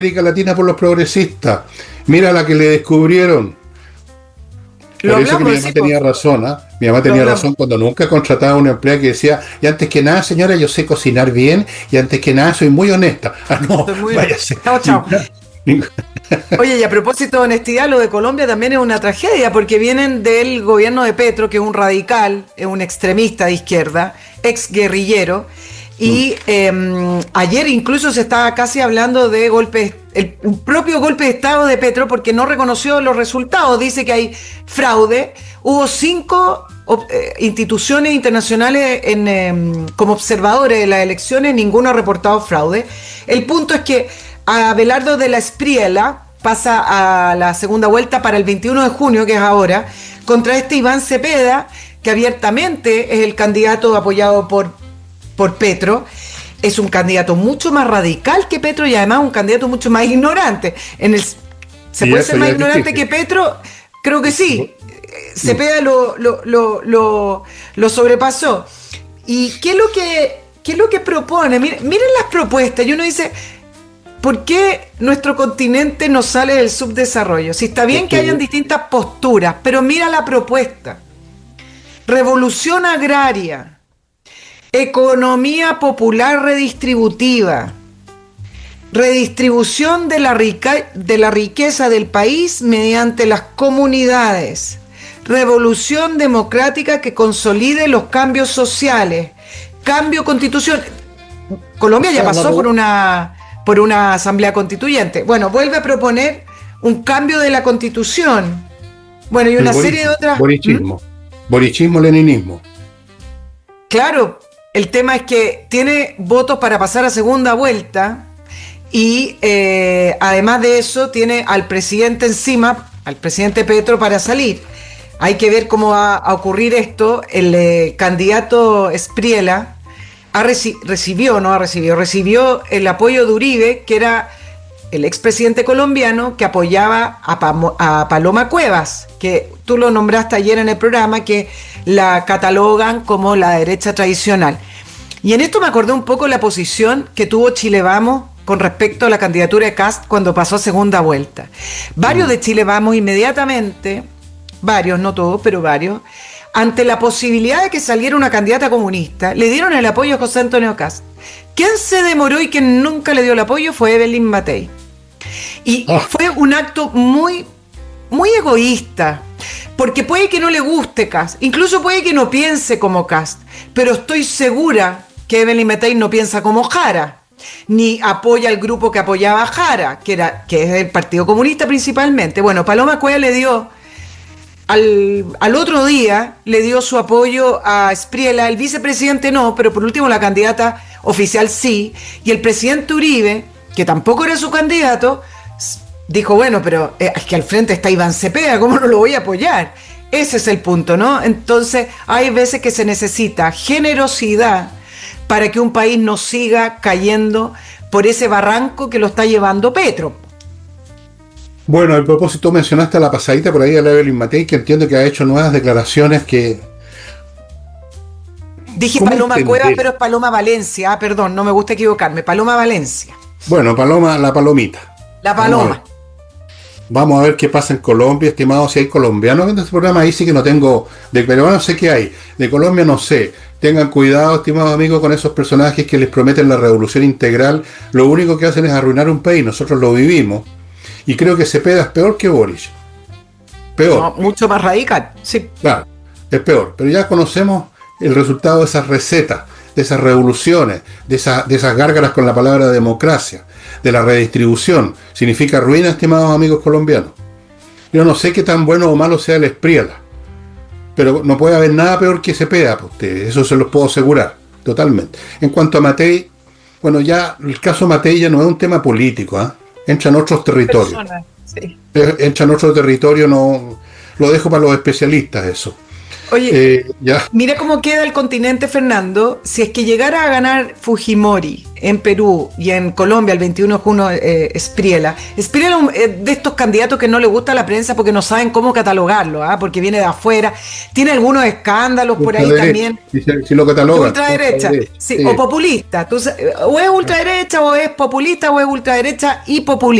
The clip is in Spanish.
América Latina por los progresistas. Mira la que le descubrieron. Lo Por eso que mi hablamos, mamá sí, tenía razón, ¿ah? Mi mamá lo tenía hablamos. razón cuando nunca contrataba a una empleada que decía, y antes que nada, señora, yo sé cocinar bien, y antes que nada, soy muy honesta. Ah, no, Estoy muy bien. váyase. Chao, chao. Oye, y a propósito de honestidad, lo de Colombia también es una tragedia, porque vienen del gobierno de Petro, que es un radical, es un extremista de izquierda, ex guerrillero, y ayer incluso se estaba casi hablando de golpes, un propio golpe de Estado de Petro, porque no reconoció los resultados, dice que hay fraude. Hubo 5 instituciones internacionales como observadores de las elecciones, ninguno ha reportado fraude. El punto es que Abelardo de la Espriella pasa a la segunda vuelta para el 21 de junio, que es ahora, contra este Iván Cepeda, que abiertamente es el candidato apoyado por Petro. Es un candidato mucho más radical que Petro y además un candidato mucho más ignorante. ¿Se Y puede eso ser más ya es ignorante que difícil. Petro? Creo que sí. Cepeda lo sobrepasó. ¿Y qué es lo que propone? Miren las propuestas. Y uno dice, ¿por qué nuestro continente no sale del subdesarrollo? Si está Es bien que hayan que, distintas posturas, pero mira la propuesta. Revolución agraria, economía popular redistributiva, redistribución de la riqueza del país mediante las comunidades, revolución democrática que consolide los cambios sociales, cambio constitución. o Colombia ya sea, pasó por una asamblea constituyente. Bueno, vuelve a proponer un cambio de la constitución. Bueno, y el una serie de otras. borichismo, borichismo, leninismo. Claro, el tema es que tiene votos para pasar a segunda vuelta y además de eso tiene al presidente encima, al presidente Petro para salir. Hay que ver cómo va a ocurrir esto. El candidato Espriella recibió el apoyo de Uribe, que era el expresidente colombiano que apoyaba a Paloma Cuevas, que tú lo nombraste ayer en el programa, que la catalogan como la derecha tradicional. Y en esto me acordé un poco la posición que tuvo Chile Vamos con respecto a la candidatura de Kast cuando pasó a segunda vuelta. Varios de Chile Vamos inmediatamente, varios, no todos, pero varios, ante la posibilidad de que saliera una candidata comunista, le dieron el apoyo a José Antonio Kast. Quien se demoró y quien nunca le dio el apoyo fue Evelyn Matei. Y Ah, fue un acto muy, muy egoísta, porque puede que no le guste Kast, incluso puede que no piense como Kast, pero estoy segura que Evelyn Matei no piensa como Jara, ni apoya al grupo que apoyaba a Jara, que es el Partido Comunista principalmente. Bueno, Paloma Cuevas le dio al otro día le dio su apoyo a Espriella, el vicepresidente no, pero por último la candidata oficial sí, y el presidente Uribe, que tampoco era su candidato, dijo, bueno, pero es que al frente está Iván Cepeda, ¿cómo no lo voy a apoyar? Ese es el punto, ¿no? Entonces hay veces que se necesita generosidad para que un país no siga cayendo por ese barranco que lo está llevando Petro. bueno, a propósito, mencionaste a la pasadita por ahí a la Evelyn Matei, que entiendo que ha hecho nuevas declaraciones que... Dije ¿Cómo Paloma Cuevas, entender? pero es Paloma Valencia. Ah, perdón, no me gusta equivocarme. Paloma Valencia. Bueno, Paloma, la palomita. La Vamos a ver. Paloma. Vamos a ver qué pasa en Colombia, estimado, si hay colombianos viendo este programa. Ahí sí que no tengo, de peruanos sé que hay, de Colombia no sé. Tengan cuidado, estimados amigos, con esos personajes que les prometen la revolución integral. Lo único que hacen es arruinar un país, nosotros lo vivimos. Y creo que Cepeda es peor que Boris. No, Peor, mucho más radical. Sí. claro, es peor. Pero ya conocemos el resultado de esas recetas, de esas revoluciones, de esas gárgaras con la palabra democracia, de la redistribución. Significa ruina, estimados amigos colombianos. Yo no sé qué tan bueno o malo sea el Espriella, pero no puede haber nada peor que Cepeda para ustedes, eso se los puedo asegurar, totalmente. En cuanto a Matei, bueno, ya el caso Matei ya no es un tema político, ¿ah? Entra en otros territorios. Persona. Sí. Entra en otro territorio, no lo dejo para los especialistas eso. Oye, Ya, mira cómo queda el continente, Fernando, si es que llegara a ganar Fujimori en Perú y en Colombia el 21 de junio Espriella. Espriella es de estos candidatos que no le gusta a la prensa porque no saben cómo catalogarlo, porque viene de afuera, tiene algunos escándalos por ahí también. Si lo cataloga. Ultraderecha, sí, o populista. Entonces, o es ultraderecha, o es populista, o es ultraderecha y populista.